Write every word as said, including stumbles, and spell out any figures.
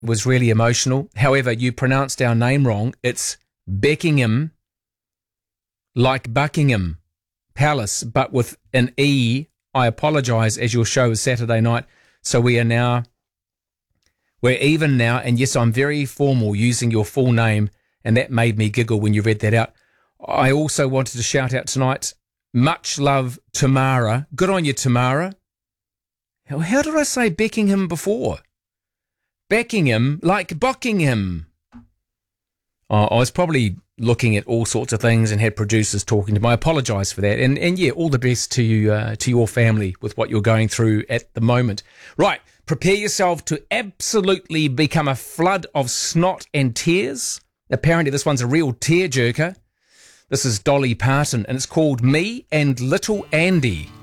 was really emotional. However, you pronounced our name wrong. It's Beckingham, like Buckingham Palace, but with an E. I apologise, as your show is Saturday night. So we are now, we're even now. And yes, I'm very formal using your full name, and that made me giggle when you read that out. I also wanted to shout out tonight, much love, Tamara. Good on you, Tamara. How, how did I say Beckingham before? Beckingham, like Buckingham. Oh, I was probably looking at all sorts of things and had producers talking to me. I apologise for that. And and yeah, all the best to you, uh, to your family with what you're going through at the moment. Right, prepare yourself to absolutely become a flood of snot and tears. Apparently this one's a real tearjerker. This is Dolly Parton, and it's called Me and Little Andy.